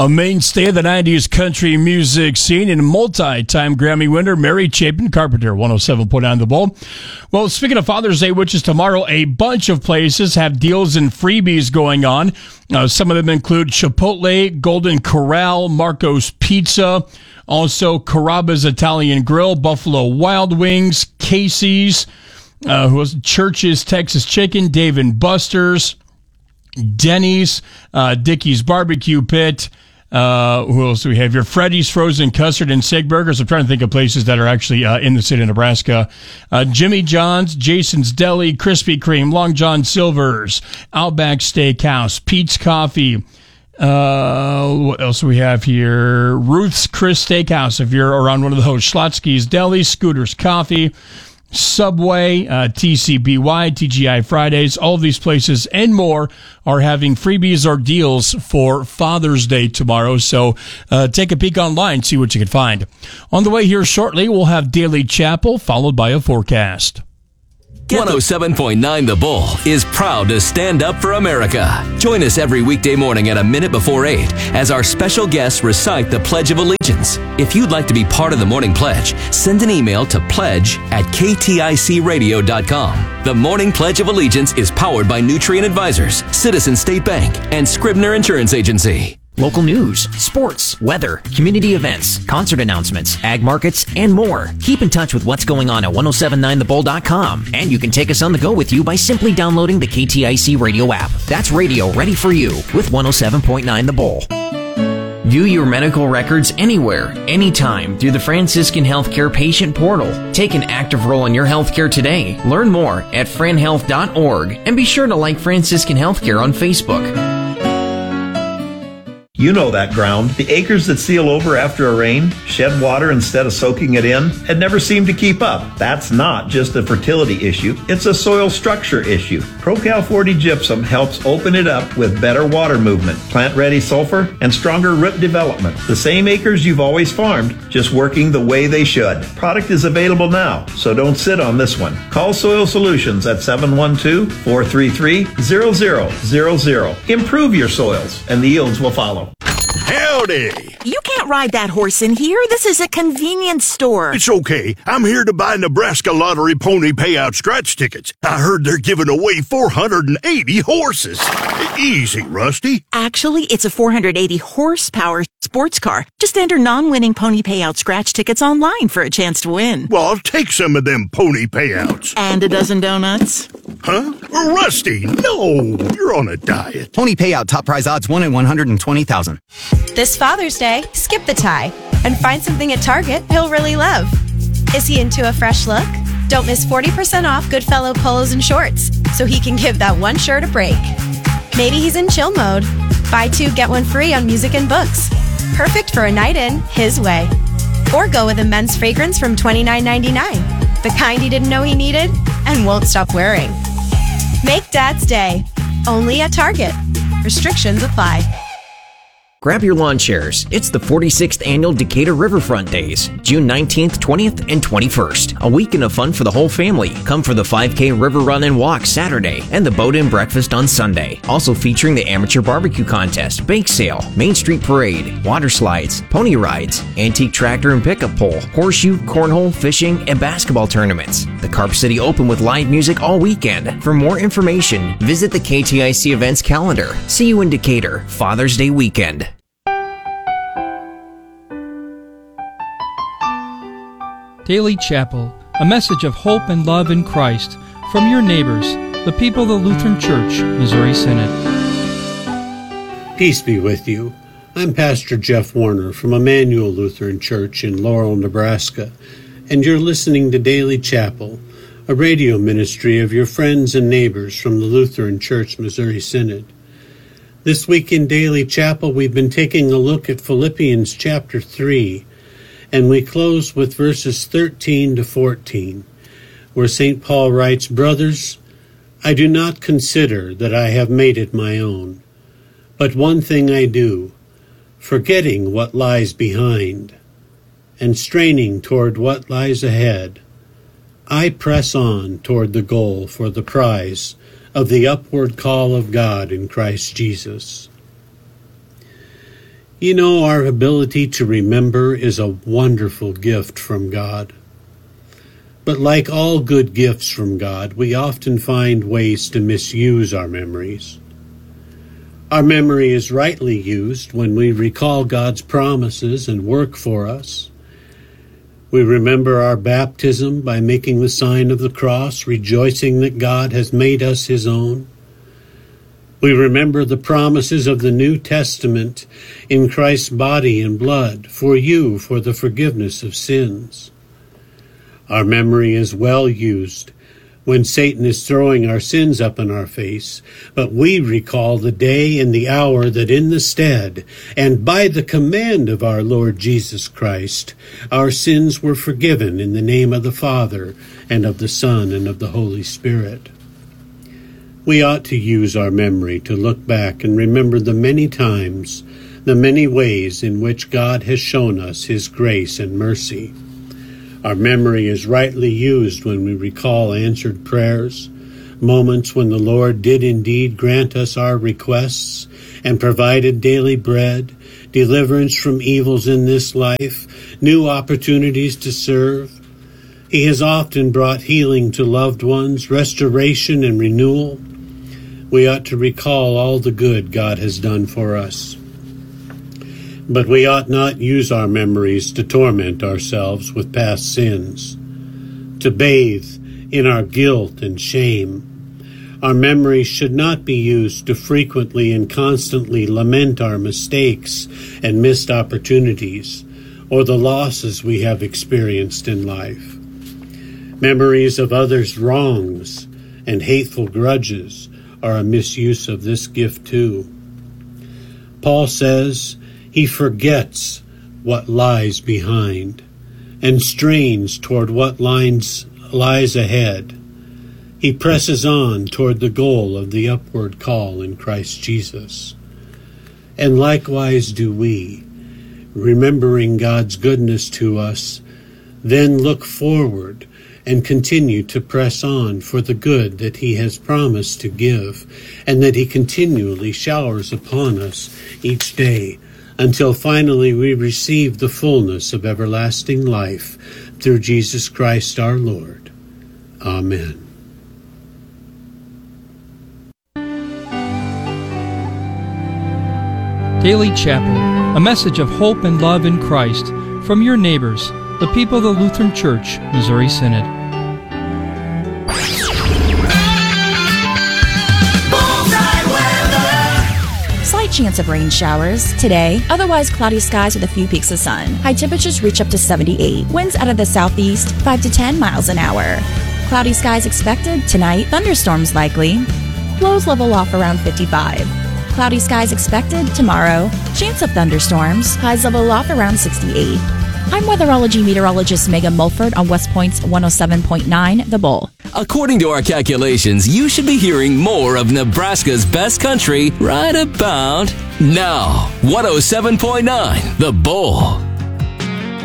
A mainstay of the 90s country music scene and multi-time Grammy winner Mary Chapin Carpenter, 107.9 The Bull. Well, speaking of Father's Day, which is tomorrow, a bunch of places have deals and freebies going on. Some of them include Chipotle, Golden Corral, Marco's Pizza, also Carrabba's Italian Grill, Buffalo Wild Wings, Casey's, Church's Texas Chicken, Dave & Buster's, Denny's, Dickey's Barbecue Pit. Who else do we have here? Freddy's Frozen Custard and Sig Burgers. I'm trying to think of places that are actually in the state of Nebraska. Jimmy John's, Jason's Deli, Krispy Kreme, Long John Silver's, Outback Steakhouse, Pete's Coffee. What else do we have here? Ruth's Chris Steakhouse, if you're around one of those. Schlotsky's Deli, Scooter's Coffee, Subway, TCBY, TGI Fridays, all of these places and more are having freebies or deals for Father's Day tomorrow. So take a peek online, see what you can find. On the way here shortly, we'll have Daily Chapel, followed by a forecast. 107.9 The Bull is proud to stand up for America. Join us every weekday morning at a minute before 8 as our special guests recite the Pledge of Allegiance. If you'd like to be part of the morning pledge, send an email to pledge@kticradio.com. The Morning Pledge of Allegiance is powered by Nutrient Advisors, Citizen State Bank, and Scribner Insurance Agency. Local news, sports, weather, community events, concert announcements, ag markets, and more. Keep in touch with what's going on at 1079thebull.com. And you can take us on the go with you by simply downloading the KTIC radio app. That's radio ready for you with 107.9 The Bull. View your medical records anywhere, anytime through the Franciscan Healthcare Patient Portal. Take an active role in your healthcare today. Learn more at franhealth.org and be sure to like Franciscan Healthcare on Facebook. You know that ground. The acres that seal over after a rain, shed water instead of soaking it in, and never seem to keep up. That's not just a fertility issue, it's a soil structure issue. ProCal 40 Gypsum helps open it up with better water movement, plant-ready sulfur, and stronger root development. The same acres you've always farmed, just working the way they should. Product is available now, so don't sit on this one. Call Soil Solutions at 712-433-0000. Improve your soils, and the yields will follow. Howdy! You can't ride that horse in here. This is a convenience store. It's okay. I'm here to buy Nebraska Lottery Pony Payout scratch tickets. I heard they're giving away 480 horses. Easy, Rusty. Actually, it's a 480 horsepower sports car. Just enter non-winning Pony Payout scratch tickets online for a chance to win. Well, I'll take some of them pony payouts. And a dozen donuts. Huh? Rusty, no! You're on a diet. Pony Payout top prize odds 1 in 120,000. This Father's Day, skip the tie and find something at Target he'll really love. Is he into a fresh look? Don't miss 40% off Goodfellow polos and shorts so he can give that one shirt a break. Maybe he's in chill mode. Buy 2, get 1 free on music and books. Perfect for a night in his way. Or go with a men's fragrance from $29.99. The kind he didn't know he needed and won't stop wearing. Make Dad's Day. Only at Target. Restrictions apply. Grab your lawn chairs. It's the 46th Annual Decatur Riverfront Days, June 19th, 20th, and 21st. A weekend of fun for the whole family. Come for the 5K River Run and Walk Saturday and the Boat and Breakfast on Sunday. Also featuring the Amateur Barbecue Contest, Bake Sale, Main Street Parade, water slides, pony rides, antique tractor and pickup pole, horseshoe, cornhole, fishing, and basketball tournaments. The Carp City Open with live music all weekend. For more information, visit the KTIC events calendar. See you in Decatur, Father's Day weekend. Daily Chapel, a message of hope and love in Christ from your neighbors, the people of the Lutheran Church, Missouri Synod. Peace be with you. I'm Pastor Jeff Warner from Emmanuel Lutheran Church in Laurel, Nebraska, and you're listening to Daily Chapel, a radio ministry of your friends and neighbors from the Lutheran Church, Missouri Synod. This week in Daily Chapel, we've been taking a look at Philippians chapter 3, and we close with verses 13 to 14, where St. Paul writes, "Brothers, I do not consider that I have made it my own, but one thing I do, forgetting what lies behind, and straining toward what lies ahead, I press on toward the goal for the prize of the upward call of God in Christ Jesus." You know, our ability to remember is a wonderful gift from God. But like all good gifts from God, we often find ways to misuse our memories. Our memory is rightly used when we recall God's promises and work for us. We remember our baptism by making the sign of the cross, rejoicing that God has made us His own. We remember the promises of the New Testament in Christ's body and blood for you for the forgiveness of sins. Our memory is well used when Satan is throwing our sins up in our face, but we recall the day and the hour that in the stead, and by the command of our Lord Jesus Christ, our sins were forgiven in the name of the Father, and of the Son, and of the Holy Spirit. We ought to use our memory to look back and remember the many times, the many ways in which God has shown us His grace and mercy. Our memory is rightly used when we recall answered prayers, moments when the Lord did indeed grant us our requests and provided daily bread, deliverance from evils in this life, new opportunities to serve. He has often brought healing to loved ones, restoration and renewal. We ought to recall all the good God has done for us. But we ought not use our memories to torment ourselves with past sins, to bathe in our guilt and shame. Our memories should not be used to frequently and constantly lament our mistakes and missed opportunities, or the losses we have experienced in life. Memories of others' wrongs and hateful grudges are a misuse of this gift too. Paul says, he forgets what lies behind and strains toward what lies ahead. He presses on toward the goal of the upward call in Christ Jesus. And likewise do we, remembering God's goodness to us, then look forward and continue to press on for the good that He has promised to give, and that He continually showers upon us each day, until finally we receive the fullness of everlasting life through Jesus Christ our Lord. Amen. Daily Chapel, a message of hope and love in Christ from your neighbors, the people of the Lutheran Church, Missouri Synod. Slight chance of rain showers today, otherwise cloudy skies with a few peaks of sun. High temperatures reach up to 78. Winds out of the southeast, 5 to 10 miles an hour. Cloudy skies expected tonight, thunderstorms likely. Lows level off around 55. Cloudy skies expected tomorrow, chance of thunderstorms, highs level off around 68. I'm weatherology meteorologist Megan Mulford on West Point's 107.9 The Bull. According to our calculations, you should be hearing more of Nebraska's best country right about now. 107.9 The Bull.